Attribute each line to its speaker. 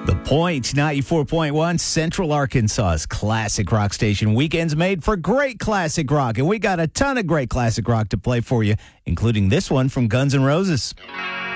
Speaker 1: The Point, 94.1, Central Arkansas's classic rock station. Weekends made for great classic rock. And we got a ton of great classic rock to play for you, including this one from Guns N' Roses.